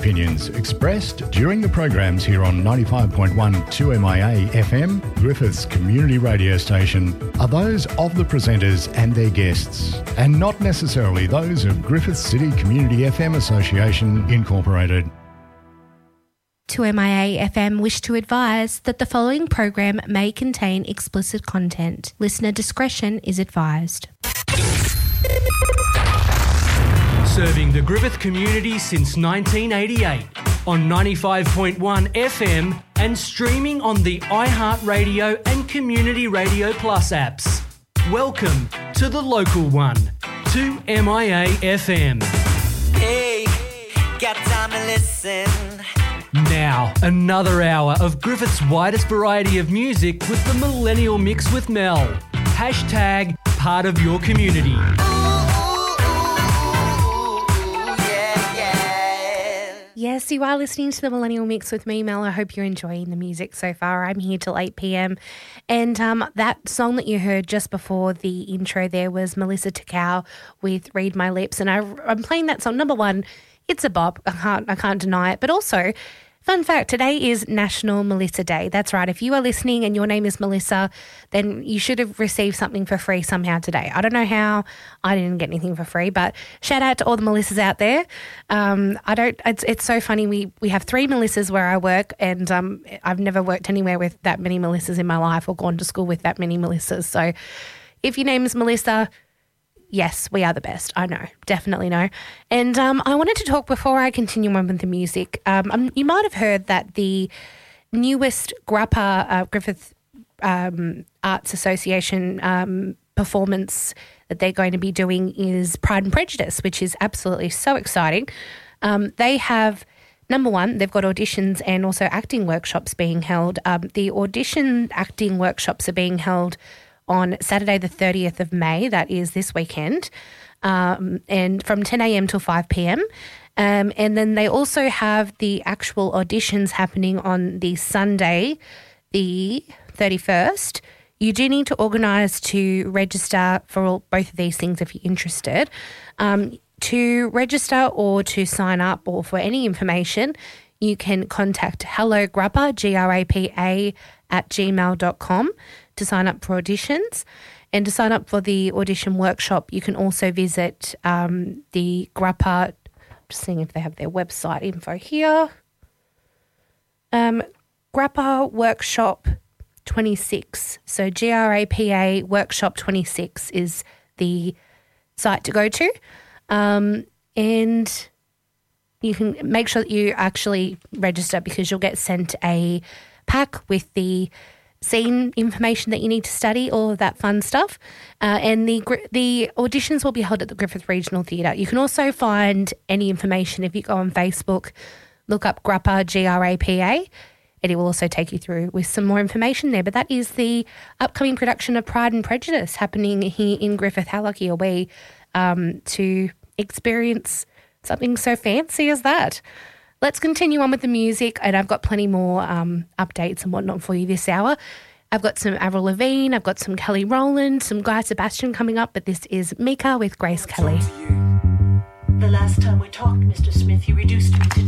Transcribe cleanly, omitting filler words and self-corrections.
opinions expressed during the programs here on 95.1 2MIA FM, Griffith's community radio station, are those of the presenters and their guests, and not necessarily those of Griffith City Community FM Association Incorporated. 2MIA FM wish to advise that the following program may contain explicit content. Listener discretion is advised. Serving the Griffith community since 1988 on 95.1 FM and streaming on the iHeartRadio and Community Radio Plus apps. Welcome to the local one, 2MIA FM. Hey, got time to listen. Now, another hour of Griffith's widest variety of music with the Millennial Mix with Mel. Hashtag part of your community. Yes, you are listening to the Millennial Mix with me, Mel. I hope you're enjoying the music so far. I'm here till 8 p.m. And that song that you heard just before the intro there was Melissa Takau with Read My Lips. And I'm playing that song. Number one, it's a bop. I can't deny it. But also, fun fact, today is National Melissa Day. That's right. If you are listening and your name is Melissa, then you should have received something for free somehow today. I don't know how. I didn't get anything for free, but shout out to all the Melissas out there. It's so funny. We have 3 Melissas where I work, and I've never worked anywhere with that many Melissas in my life or gone to school with that many Melissas. So if your name is Melissa, yes, we are the best. I know, definitely know. And I wanted to talk before I continue on with the music. You might have heard that the newest GRAPPA, Griffith Arts Association performance that they're going to be doing is Pride and Prejudice, which is absolutely so exciting. They have, number one, they've got auditions and also acting workshops being held. The audition acting workshops are being held on Saturday the 30th of May, that is this weekend, and from 10 a.m. till 5 p.m. And then they also have the actual auditions happening on the Sunday, the 31st. You do need to organise to register for both of these things if you're interested. To register or to sign up or for any information, you can contact Hello Grappa, GRAPA, @gmail.com to sign up for auditions. And to sign up for the audition workshop, you can also visit the GRAPPA, just seeing if they have their website info here. GRAPPA Workshop 26. So GRAPA Workshop 26 is the site to go to. And you can make sure that you actually register because you'll get sent a pack with the scene information that you need to study, all of that fun stuff. And the auditions will be held at the Griffith Regional Theatre. You can also find any information if you go on Facebook, look up GRAPPA, GRAPA, and it will also take you through with some more information there. But that is the upcoming production of Pride and Prejudice happening here in Griffith. How lucky are we to experience something so fancy as that? Let's continue on with the music, and I've got plenty more updates and whatnot for you this hour. I've got some Avril Lavigne, I've got some Kelly Rowland, some Guy Sebastian coming up, but this is Mika with Grace Kelly. The last time we talked, Mr. Smith, you reduced me to